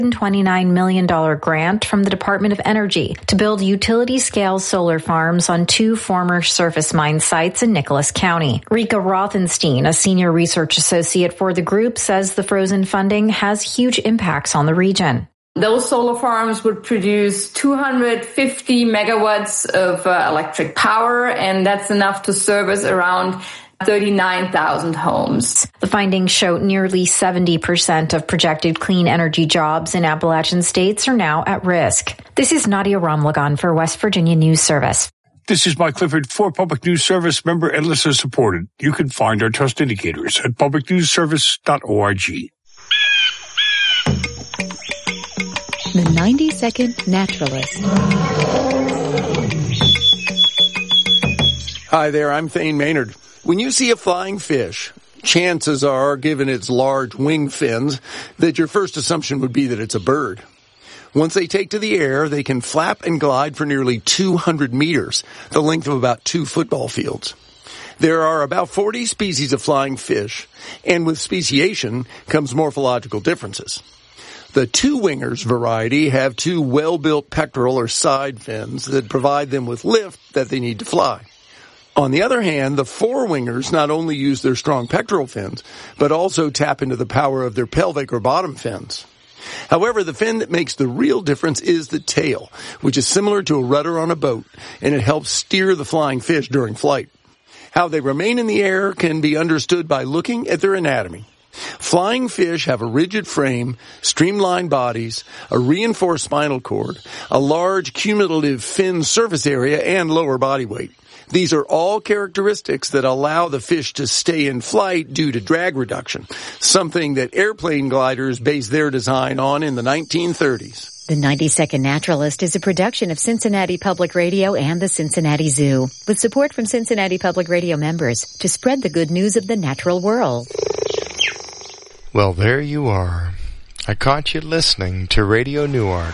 $29 million grant from the Department of Energy to build utility-scale solar farms on 2 former surface mine sites in Nicholas County. Rika Rothenstein, a senior research associate for the group, says the frozen funding has huge impacts on the region. Those solar farms would produce 250 megawatts of electric power, and that's enough to service around 39,000 homes. The findings show nearly 70% of projected clean energy jobs in Appalachian states are now at risk. This is Nadia Ramlagan for West Virginia News Service. This is Mike Clifford for Public News Service, member and listener supported. You can find our trust indicators at publicnewsservice.org. The 90-Second Naturalist. Hi there, I'm Thane Maynard. When you see a flying fish, chances are, given its large wing fins, that your first assumption would be that it's a bird. Once they take to the air, they can flap and glide for nearly 200 meters, the length of about 2 football fields. There are about 40 species of flying fish, and with speciation comes morphological differences. The two-wingers variety have 2 well-built pectoral or side fins that provide them with lift that they need to fly. On the other hand, the four-wingers not only use their strong pectoral fins, but also tap into the power of their pelvic or bottom fins. However, the fin that makes the real difference is the tail, which is similar to a rudder on a boat, and it helps steer the flying fish during flight. How they remain in the air can be understood by looking at their anatomy. Flying fish have a rigid frame, streamlined bodies, a reinforced spinal cord, a large cumulative fin surface area, and lower body weight. These are all characteristics that allow the fish to stay in flight due to drag reduction, something that airplane gliders based their design on in the 1930s. The 90-Second Naturalist is a production of Cincinnati Public Radio and the Cincinnati Zoo, with support from Cincinnati Public Radio members to spread the good news of the natural world. Well, there you are. I caught you listening to Radio Newark.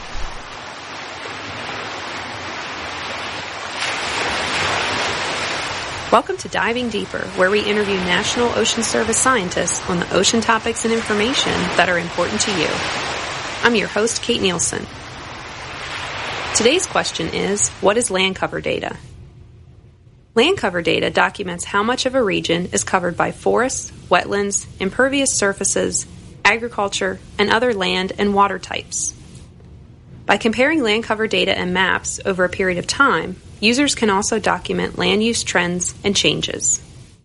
Welcome to Diving Deeper, where we interview National Ocean Service scientists on the ocean topics and information that are important to you. I'm your host, Kate Nielsen. Today's question is, what is land cover data? Land cover data documents how much of a region is covered by forests, wetlands, impervious surfaces, agriculture, and other land and water types. By comparing land cover data and maps over a period of time, users can also document land use trends and changes.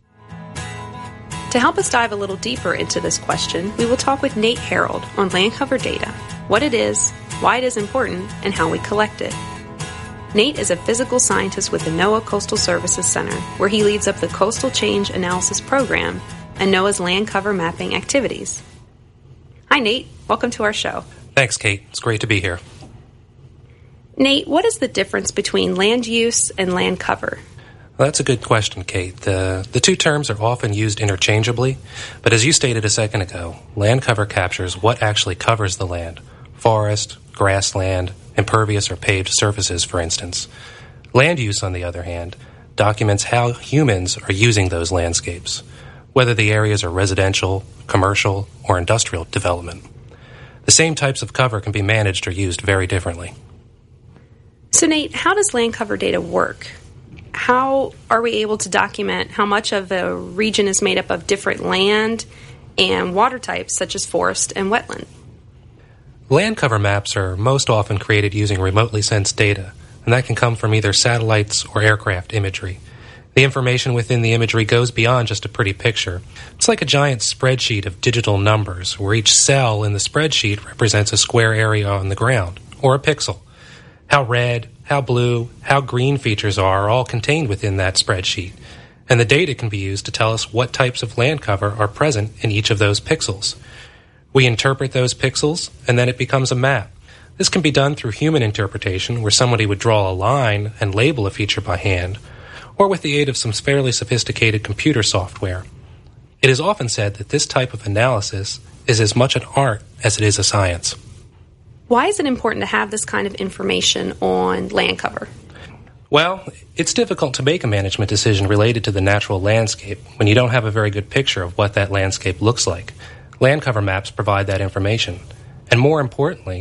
To help us dive a little deeper into this question, we will talk with Nate Harold on land cover data, what it is, why it is important, and how we collect it. Nate is a physical scientist with the NOAA Coastal Services Center, where he leads up the Coastal Change Analysis Program and NOAA's land cover mapping activities. Hi, Nate. Welcome to our show. Thanks, Kate. It's great to be here. Nate, what is the difference between land use and land cover? Well, that's a good question, Kate. The two terms are often used interchangeably, but as you stated a second ago, land cover captures what actually covers the land: forest, grassland, impervious or paved surfaces, for instance. Land use, on the other hand, documents how humans are using those landscapes, whether the areas are residential, commercial, or industrial development. The same types of cover can be managed or used very differently. So, Nate, how does land cover data work? How are we able to document how much of a region is made up of different land and water types, such as forest and wetland? Land cover maps are most often created using remotely sensed data, and that can come from either satellites or aircraft imagery. The information within the imagery goes beyond just a pretty picture. It's like a giant spreadsheet of digital numbers, where each cell in the spreadsheet represents a square area on the ground, or a pixel. How red, how blue, how green features are all contained within that spreadsheet, and the data can be used to tell us what types of land cover are present in each of those pixels. We interpret those pixels, and then it becomes a map. This can be done through human interpretation, where somebody would draw a line and label a feature by hand, or with the aid of some fairly sophisticated computer software. It is often said that this type of analysis is as much an art as it is a science. Why is it important to have this kind of information on land cover? Well, it's difficult to make a management decision related to the natural landscape when you don't have a very good picture of what that landscape looks like. Land cover maps provide that information, And more importantly,